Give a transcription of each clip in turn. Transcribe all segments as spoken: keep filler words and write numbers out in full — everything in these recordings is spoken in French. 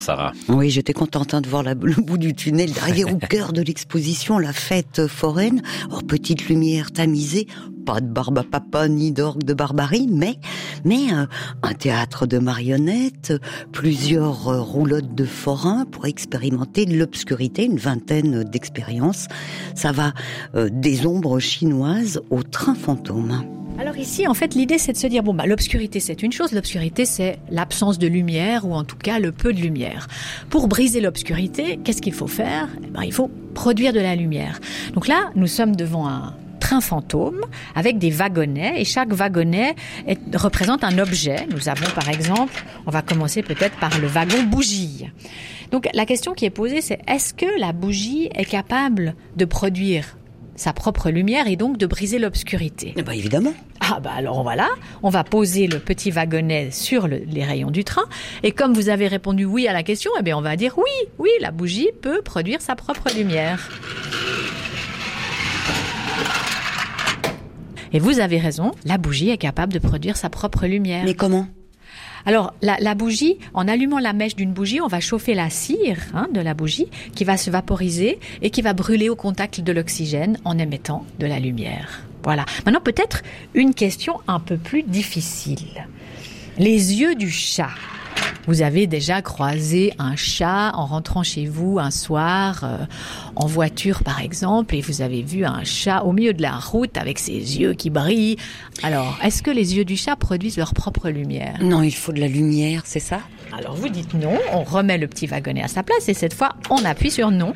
Sarah. Oui, j'étais contente de voir la, le bout du tunnel derrière au cœur de l'exposition, la fête foraine. Oh, petite lumière tamisée, pas de barbe à papa ni d'orgue de barbarie, mais mais euh, un théâtre de marionnettes, plusieurs euh, roulottes de forains pour expérimenter de l'obscurité, une vingtaine d'expériences. Ça va euh, des ombres chinoises au train fantôme. Alors ici, en fait, l'idée, c'est de se dire, bon, bah, l'obscurité, c'est une chose. L'obscurité, c'est l'absence de lumière, ou en tout cas, le peu de lumière. Pour briser l'obscurité, qu'est-ce qu'il faut faire ? Eh ben, il faut produire de la lumière. Donc là, nous sommes devant un train fantôme avec des wagonnets, et chaque wagonnet est, représente un objet. Nous avons, par exemple, on va commencer peut-être par le wagon bougie. Donc la question qui est posée, c'est est-ce que la bougie est capable de produire sa propre lumière et donc de briser l'obscurité? Eh ben, évidemment. Ah bah alors voilà, on va poser le petit wagonnet sur le, les rayons du train, et comme vous avez répondu oui à la question, eh bien on va dire oui, oui, la bougie peut produire sa propre lumière. Et vous avez raison, la bougie est capable de produire sa propre lumière. Mais comment ? Alors, la, la bougie, en allumant la mèche d'une bougie, on va chauffer la cire hein, de la bougie qui va se vaporiser et qui va brûler au contact de l'oxygène en émettant de la lumière. Voilà. Maintenant, peut-être une question un peu plus difficile. Les yeux du chat. Vous avez déjà croisé un chat en rentrant chez vous un soir, euh, en voiture par exemple, et vous avez vu un chat au milieu de la route avec ses yeux qui brillent. Alors, est-ce que les yeux du chat produisent leur propre lumière ? Non, il faut de la lumière, c'est ça ? Alors vous dites non, on remet le petit wagonnet à sa place et cette fois on appuie sur non.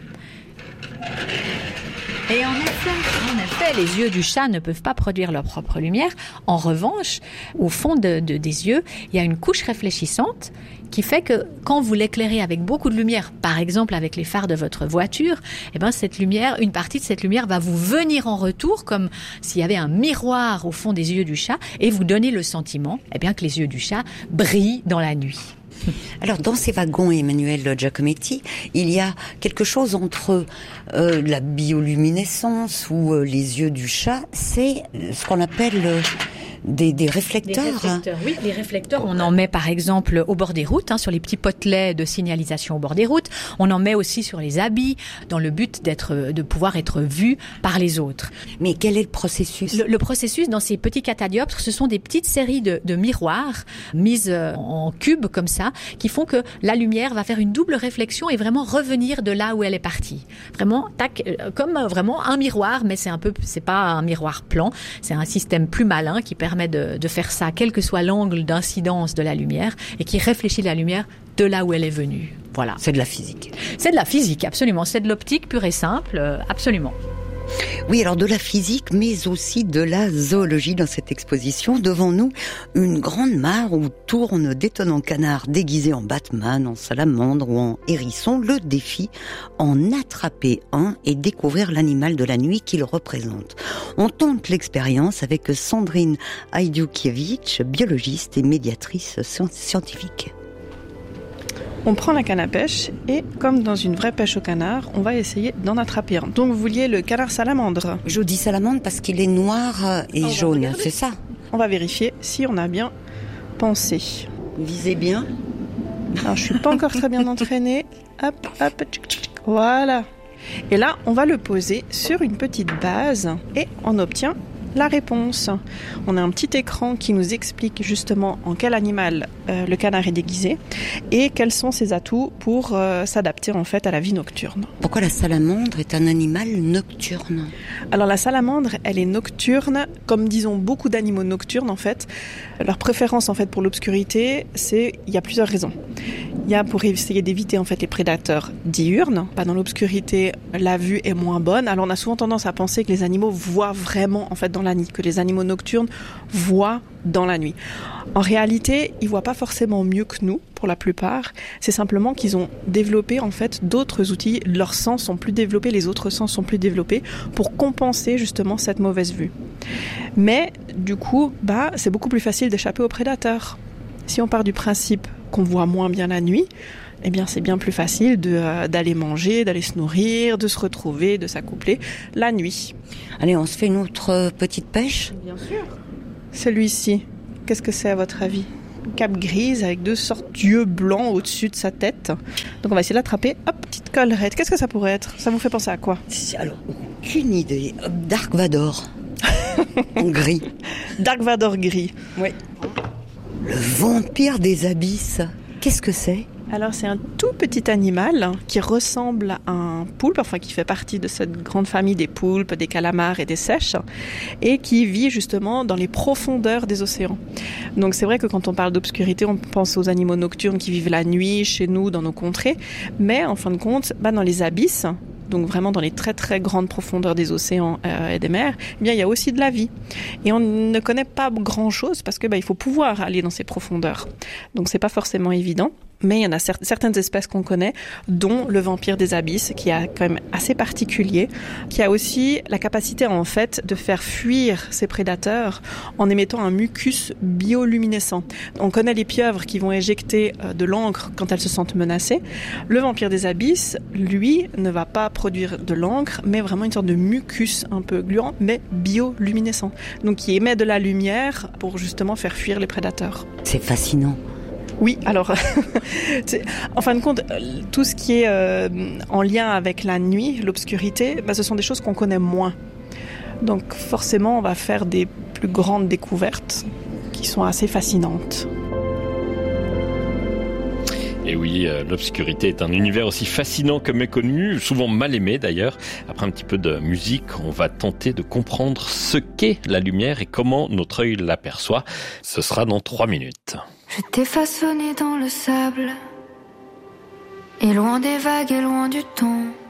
Et en effet, en effet, les yeux du chat ne peuvent pas produire leur propre lumière. En revanche, au fond de, de, des yeux, il y a une couche réfléchissante qui fait que quand vous l'éclairez avec beaucoup de lumière, par exemple avec les phares de votre voiture, eh ben cette lumière, une partie de cette lumière va vous venir en retour comme s'il y avait un miroir au fond des yeux du chat et vous donner le sentiment, eh bien que les yeux du chat brillent dans la nuit. Alors, dans ces wagons, Emmanuel Giacometti, il y a quelque chose entre euh, la bioluminescence ou euh, les yeux du chat, c'est ce qu'on appelle euh, des, des réflecteurs. Des réflecteurs, oui. Les réflecteurs, on en met par exemple au bord des routes, hein, sur les petits potelets de signalisation au bord des routes. On en met aussi sur les habits, dans le but d'être, de pouvoir être vu par les autres. Mais quel est le processus ? Le, le processus, dans ces petits catadioptres, ce sont des petites séries de, de miroirs mises en cubes comme ça, qui font que la lumière va faire une double réflexion et vraiment revenir de là où elle est partie. Vraiment, tac, comme vraiment un miroir, mais c'est un peu, c'est pas un miroir plan, c'est un système plus malin qui permet de, de faire ça, quel que soit l'angle d'incidence de la lumière, et qui réfléchit la lumière de là où elle est venue. Voilà. C'est de la physique. C'est de la physique, absolument. C'est de l'optique pure et simple, absolument. Oui, alors de la physique, mais aussi de la zoologie dans cette exposition. Devant nous, une grande mare où tournent d'étonnants canards déguisés en Batman, en salamandre ou en hérisson. Le défi, en attraper un et découvrir l'animal de la nuit qu'il représente. On tente l'expérience avec Sandrine Ajdukiewicz, biologiste et médiatrice scientifique. On prend la canne à pêche et, comme dans une vraie pêche au canard, on va essayer d'en attraper un. Donc vous vouliez le canard salamandre ? Je dis salamandre parce qu'il est noir et on jaune, c'est ça ? On va vérifier si on a bien pensé. Visez bien. Alors je suis pas encore très bien entraînée. Hop, hop, tchic, tchic, voilà. Et là, on va le poser sur une petite base et on obtient la réponse. On a un petit écran qui nous explique justement en quel animal euh, le canard est déguisé et quels sont ses atouts pour euh, s'adapter en fait à la vie nocturne. Pourquoi la salamandre est un animal nocturne ? Alors la salamandre, elle est nocturne, comme disons beaucoup d'animaux nocturnes en fait. Leur préférence en fait pour l'obscurité, c'est il y a plusieurs raisons. Il y a pour essayer d'éviter en fait les prédateurs diurnes. Pas dans l'obscurité, la vue est moins bonne. Alors on a souvent tendance à penser que les animaux voient vraiment en fait dans la nuit, que les animaux nocturnes voient dans la nuit. En réalité, ils voient pas forcément mieux que nous pour la plupart. C'est simplement qu'ils ont développé en fait d'autres outils. Leurs sens sont plus développés, les autres sens sont plus développés pour compenser justement cette mauvaise vue. Mais du coup, bah c'est beaucoup plus facile d'échapper aux prédateurs. Si on part du principe qu'on voit moins bien la nuit, eh bien c'est bien plus facile de, euh, d'aller manger, d'aller se nourrir, de se retrouver, de s'accoupler la nuit. Allez, on se fait une autre petite pêche ? Bien sûr. Celui-ci, qu'est-ce que c'est à votre avis ? cape grise avec deux sortes d'yeux blancs au-dessus de sa tête. Donc on va essayer de l'attraper. Hop, petite collerette. Qu'est-ce que ça pourrait être? Ça vous fait penser à quoi? Alors, aucune idée. Dark Vador. En gris. Dark Vador gris. Oui. Le vampire des abysses. Qu'est-ce que c'est? Alors c'est un tout petit animal qui ressemble à un poulpe, enfin qui fait partie de cette grande famille des poulpes, des calamars et des seiches, et qui vit justement dans les profondeurs des océans. Donc c'est vrai que quand on parle d'obscurité, on pense aux animaux nocturnes qui vivent la nuit chez nous, dans nos contrées, mais en fin de compte, bah, dans les abysses, donc vraiment dans les très très grandes profondeurs des océans euh, et des mers, eh bien il y a aussi de la vie. Et on ne connaît pas grand chose parce que bah, il faut pouvoir aller dans ces profondeurs. Donc c'est pas forcément évident. Mais il y en a cer- certaines espèces qu'on connaît, dont le vampire des abysses, qui est quand même assez particulier, qui a aussi la capacité en fait de faire fuir ses prédateurs en émettant un mucus bioluminescent. On connaît les pieuvres qui vont éjecter de l'encre quand elles se sentent menacées. Le vampire des abysses, lui, ne va pas produire de l'encre, mais vraiment une sorte de mucus un peu gluant, mais bioluminescent. Donc qui émet de la lumière pour justement faire fuir les prédateurs. C'est fascinant. Oui, alors, en fin de compte, tout ce qui est euh, en lien avec la nuit, l'obscurité, bah, ce sont des choses qu'on connaît moins. Donc forcément, on va faire des plus grandes découvertes qui sont assez fascinantes. Et oui, euh, l'obscurité est un univers aussi fascinant que méconnu, souvent mal aimé d'ailleurs. Après un petit peu de musique, on va tenter de comprendre ce qu'est la lumière et comment notre œil l'aperçoit. Ce sera dans trois minutes. Je t'ai façonné dans le sable, et loin des vagues et loin du temps.